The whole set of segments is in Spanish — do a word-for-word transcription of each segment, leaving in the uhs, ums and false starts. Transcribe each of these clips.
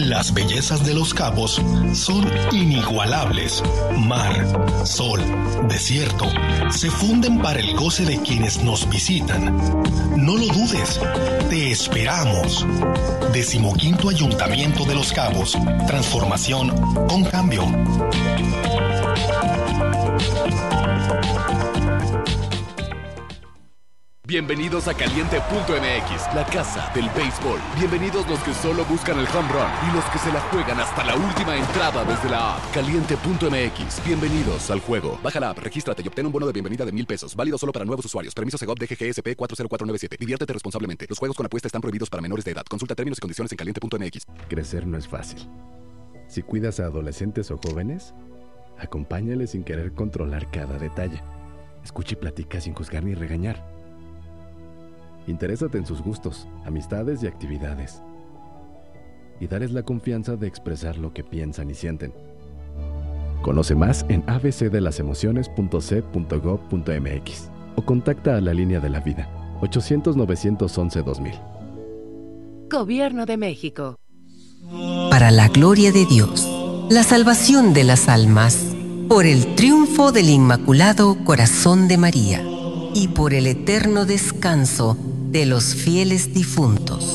Las bellezas de Los Cabos son inigualables. Mar, sol, desierto, se funden para el goce de quienes nos visitan. No lo dudes, te esperamos. Decimoquinto Ayuntamiento de Los Cabos. Transformación con cambio. Bienvenidos a Caliente punto M X, la casa del béisbol. Bienvenidos los que solo buscan el home run y los que se la juegan hasta la última entrada desde la app. Caliente punto M X, bienvenidos al juego. Baja la app, regístrate y obtén un bono de bienvenida de mil pesos. Válido solo para nuevos usuarios. Permiso Segov D G G S P cuatro cero cuatro nueve siete. Diviértete responsablemente. Los juegos con apuesta están prohibidos para menores de edad. Consulta términos y condiciones en Caliente punto M X. Crecer no es fácil. Si cuidas a adolescentes o jóvenes, acompáñales sin querer controlar cada detalle. Escucha y platica sin juzgar ni regañar. Interésate en sus gustos, amistades y actividades. Y dales la confianza de expresar lo que piensan y sienten. Conoce más en a b c de las emociones punto c punto gov punto m x o contacta a la Línea de la Vida, ochocientos, novecientos once, dos mil. Gobierno de México. Para la gloria de Dios, la salvación de las almas, por el triunfo del Inmaculado Corazón de María y por el eterno descanso de los fieles difuntos.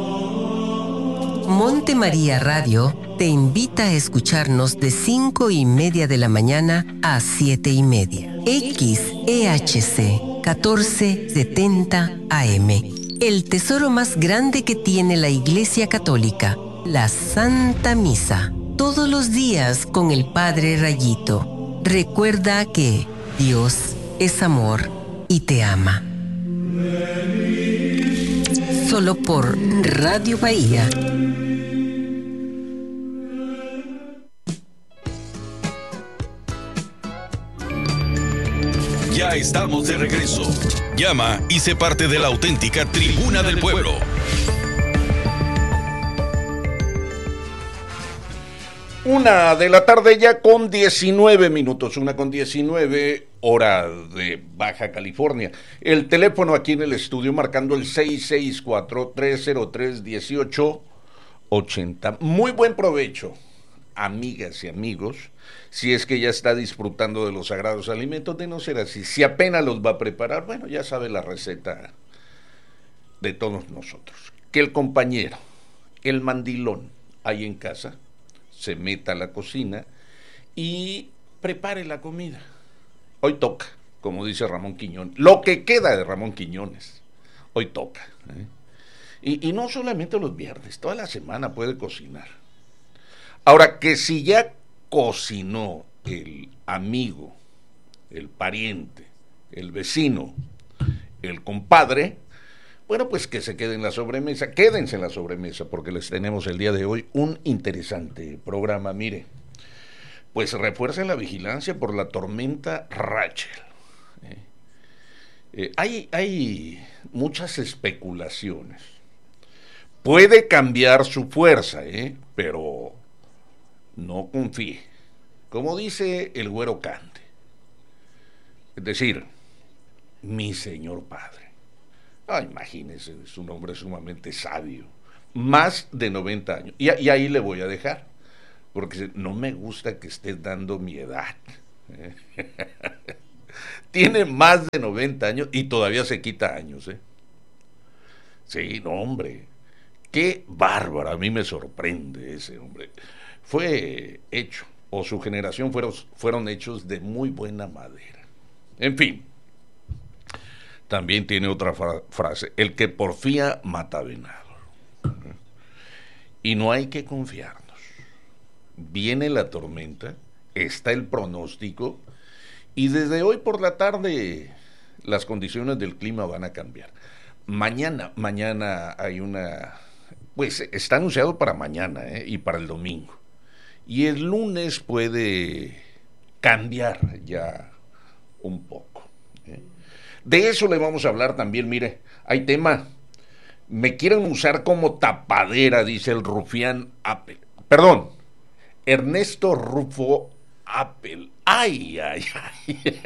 Monte María Radio te invita a escucharnos de cinco y media de la mañana a siete y media. X E H C catorce setenta A M. El tesoro más grande que tiene la Iglesia Católica, la Santa Misa. Todos los días con el Padre Rayito. Recuerda que Dios es amor y te ama. Solo por Radio Bahía. Ya estamos de regreso. Llama y sé parte de la auténtica Tribuna del Pueblo. Una de la tarde ya con diecinueve minutos, una con diecinueve, hora de Baja California. El teléfono aquí en el estudio marcando el seis seis cuatro, tres cero tres, uno ocho ocho cero. Muy buen provecho, amigas y amigos, si es que ya está disfrutando de los sagrados alimentos, de no ser así. Si apenas los va a preparar, bueno, ya sabe la receta de todos nosotros. Que el compañero, el mandilón, ahí en casa, se meta a la cocina y prepare la comida. Hoy toca, como dice Ramón Quiñones, lo que queda de Ramón Quiñones, hoy toca. ¿eh? Y, y no solamente los viernes, toda la semana puede cocinar. Ahora, que si ya cocinó el amigo, el pariente, el vecino, el compadre, bueno, pues que se quede en la sobremesa, quédense en la sobremesa, porque les tenemos el día de hoy un interesante programa. Mire, pues refuercen la vigilancia por la tormenta Rachel. ¿eh? Eh, hay, hay muchas especulaciones. Puede cambiar su fuerza, ¿eh? pero no confíe. Como dice el Güero Cante, es decir, mi señor padre. Ah, imagínese, es un hombre sumamente sabio, más de noventa años, y, y ahí le voy a dejar, porque no me gusta que esté dando mi edad. Tiene más de noventa años y todavía se quita años, ¿eh? Sí, no, hombre, qué bárbaro, a mí me sorprende ese hombre. Fue hecho, o su generación fueron, fueron hechos de muy buena madera. En fin. También tiene otra fra- frase, el que porfía mata venado. Y no hay que confiarnos. Viene la tormenta, está el pronóstico, y desde hoy por la tarde las condiciones del clima van a cambiar. Mañana, mañana hay una, pues está anunciado para mañana ¿eh? y para el domingo. Y el lunes puede cambiar ya un poco. ¿eh? De eso le vamos a hablar también, mire, hay tema, me quieren usar como tapadera, dice el rufián Apple, perdón, Ernesto Rufo Apple, ay, ay, ay,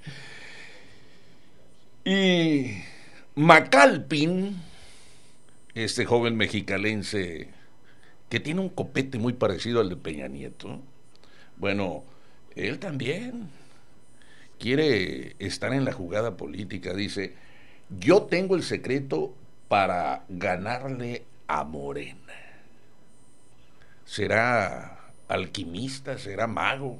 y Macalpin este joven mexicalense que tiene un copete muy parecido al de Peña Nieto, bueno, él también quiere estar en la jugada política. Dice, yo tengo el secreto para ganarle a Morena. ¿Será alquimista? ¿Será mago?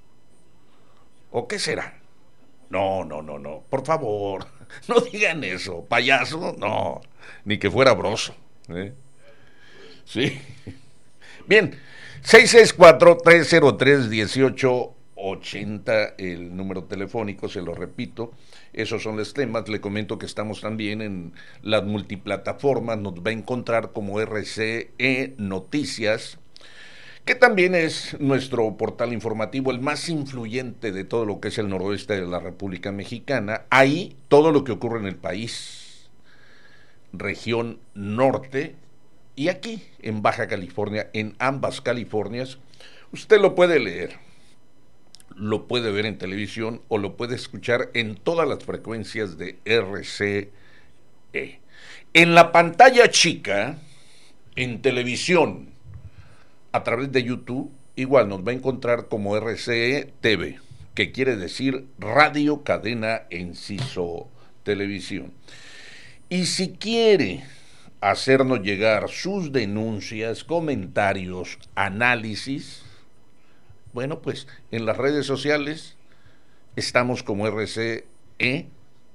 ¿O qué será? No, no, no, no, por favor, no digan eso, payaso, no, ni que fuera Broso, ¿eh? Sí. Bien, seis seis cuatro, tres cero tres, uno ocho ocho cero, el número telefónico, se lo repito, esos son los temas. Le comento que estamos también en las multiplataformas, nos va a encontrar como R C E Noticias, que también es nuestro portal informativo, el más influyente de todo lo que es el noroeste de la República Mexicana. Ahí todo lo que ocurre en el país, región norte, y aquí en Baja California, en ambas Californias, usted lo puede leer, lo puede ver en televisión o lo puede escuchar en todas las frecuencias de R C E. En la pantalla chica, en televisión, a través de YouTube, igual nos va a encontrar como R C E T V, que quiere decir Radio Cadena Enciso Televisión. Y si quiere hacernos llegar sus denuncias, comentarios, análisis, bueno, pues en las redes sociales estamos como R C E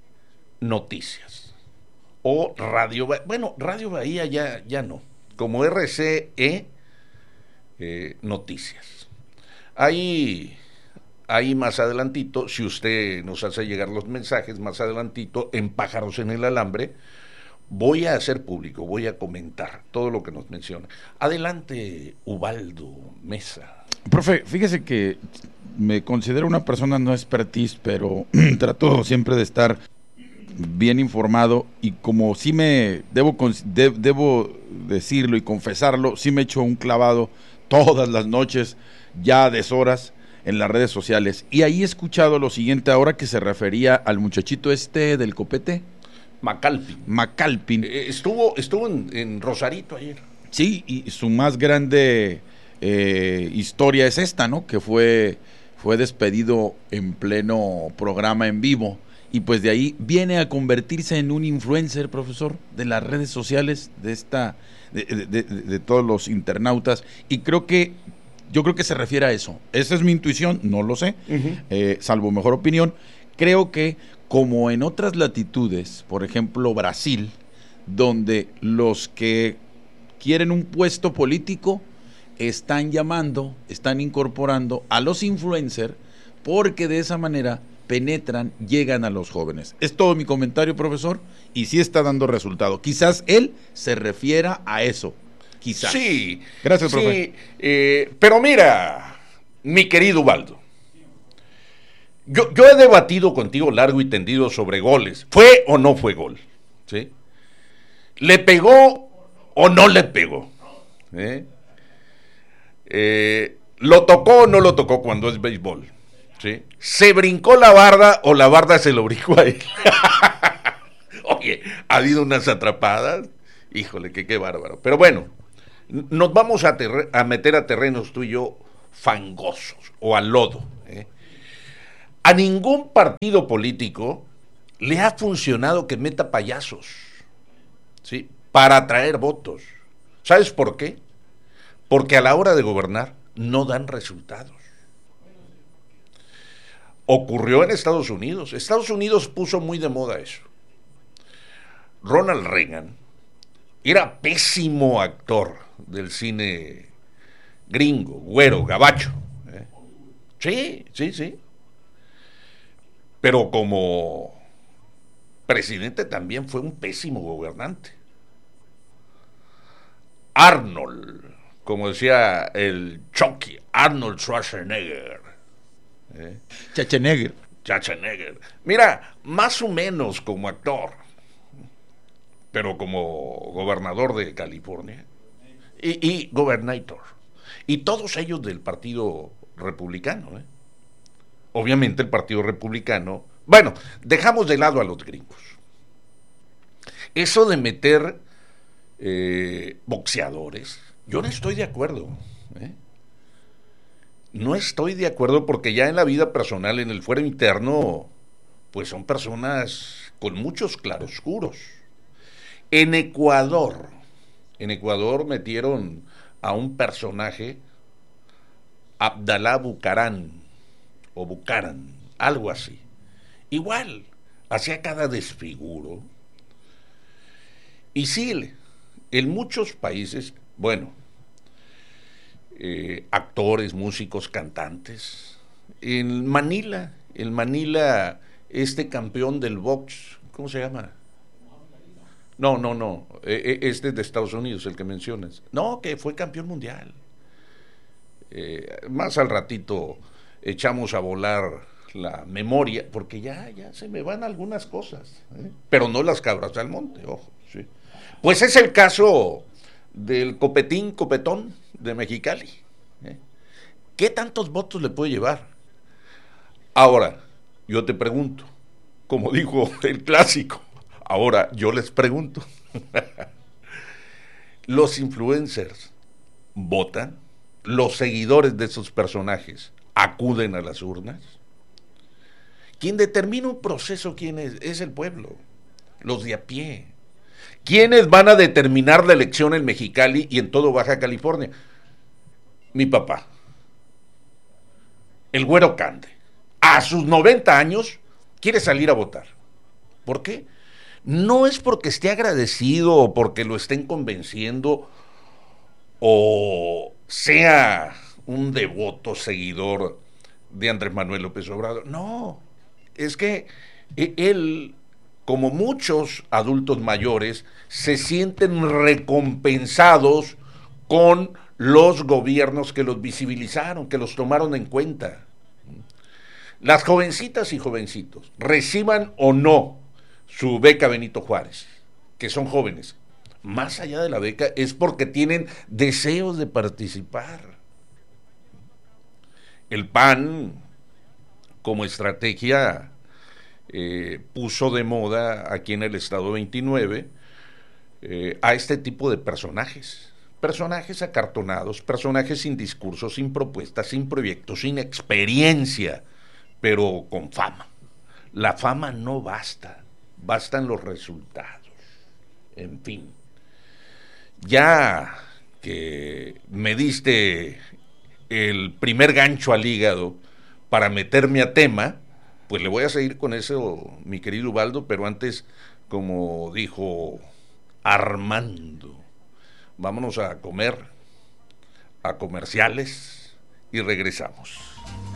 Noticias o Radio Bahía. Bueno, Radio Bahía ya, ya no, como R C E Eh, noticias. Ahí, ahí más adelantito, si usted nos hace llegar los mensajes, más adelantito, en Pájaros en el Alambre, voy a hacer público, voy a comentar todo lo que nos menciona. Adelante, Ubaldo Mesa. Profe, fíjese que me considero una persona no expertise, pero trato siempre de estar bien informado, y como sí me debo, de, debo decirlo y confesarlo, sí me echo un clavado todas las noches, ya a deshoras, en las redes sociales. Y ahí he escuchado lo siguiente, ahora que se refería al muchachito este del copete. Macalpin. Macalpin. Eh, estuvo estuvo en, en Rosarito ayer. Sí, y su más grande eh, historia es esta, ¿no? Que fue, fue despedido en pleno programa en vivo. Y pues de ahí viene a convertirse en un influencer, profesor, de las redes sociales, de esta... De, de, de, de todos los internautas, y creo que yo creo que se refiere a eso. Esa es mi intuición, no lo sé, uh-huh. eh, salvo mejor opinión. Creo que como en otras latitudes, por ejemplo Brasil, donde los que quieren un puesto político están llamando, están incorporando a los influencers, porque de esa manera penetran, llegan a los jóvenes. Es todo mi comentario, profesor, y sí está dando resultado. Quizás él se refiera a eso, quizás. Sí. Gracias, sí, profe. Eh, pero mira, mi querido Ubaldo, yo, yo he debatido contigo largo y tendido sobre goles. ¿Fue o no fue gol? ¿Sí? ¿Le pegó o no le pegó? ¿Eh? Eh, ¿Lo tocó o no lo tocó cuando es béisbol? ¿Sí? ¿Se brincó la barda o la barda se lo brincó a él? Oye, ha habido unas atrapadas, híjole, que qué bárbaro. Pero bueno, nos vamos a, terre- a meter a terrenos tú y yo fangosos o al lodo. ¿eh? A ningún partido político le ha funcionado que meta payasos, ¿sí? Para atraer votos. ¿Sabes por qué? Porque a la hora de gobernar no dan resultados. Ocurrió en Estados Unidos. Estados Unidos puso muy de moda eso. Ronald Reagan era pésimo actor del cine gringo, güero, gabacho. ¿eh? Sí, sí, sí. Pero como presidente también fue un pésimo gobernante. Arnold, como decía el Chucky, Arnold Schwarzenegger. ¿Eh? Schwarzenegger. Schwarzenegger. Mira, más o menos como actor, pero como gobernador de California y, y gobernator. Y todos ellos del Partido Republicano. ¿eh? Obviamente el Partido Republicano. Bueno, dejamos de lado a los gringos. Eso de meter eh, boxeadores. Yo no estoy de acuerdo, ¿eh? No estoy de acuerdo porque ya en la vida personal, en el fuero interno, pues son personas con muchos claroscuros. En Ecuador, en Ecuador metieron a un personaje, Abdalá Bucaram, o Bucaram, algo así. Igual, hacía cada desfiguro. Y sí, en muchos países, bueno, eh, actores, músicos, cantantes. En Manila, en Manila, este campeón del box, ¿cómo se llama? No, no, no, eh, este es de Estados Unidos, el que mencionas. No, que fue campeón mundial. Eh, más al ratito echamos a volar la memoria, porque ya, ya se me van algunas cosas, ¿eh? Pero no las cabras al monte, ojo, sí. Pues es el caso del copetín copetón de Mexicali, ¿eh? ¿Qué tantos votos le puede llevar? Ahora, yo te pregunto, como dijo el clásico, ahora yo les pregunto, ¿los influencers votan? ¿Los seguidores de esos personajes acuden a las urnas? Quien determina un proceso, ¿quién es? Es el pueblo, los de a pie. ¿Quiénes van a determinar la elección en Mexicali y en todo Baja California? Mi papá, el Güero Cande, a sus noventa años quiere salir a votar. ¿Por qué? No es porque esté agradecido o porque lo estén convenciendo o sea un devoto seguidor de Andrés Manuel López Obrador. No, es que él, como muchos adultos mayores, se sienten recompensados con los gobiernos que los visibilizaron, que los tomaron en cuenta. Las jovencitas y jovencitos, reciban o no su beca Benito Juárez, que son jóvenes, más allá de la beca, es porque tienen deseos de participar. El P A N, como estrategia, eh, puso de moda aquí en el Estado veintinueve eh, a este tipo de personajes. Personajes acartonados, personajes sin discurso, sin propuestas, sin proyectos, sin experiencia, pero con fama. La fama no basta, bastan los resultados. En fin, ya que me diste el primer gancho al hígado para meterme a tema, pues le voy a seguir con eso, mi querido Ubaldo, pero antes, como dijo Armando, vámonos a comer, a comerciales y regresamos.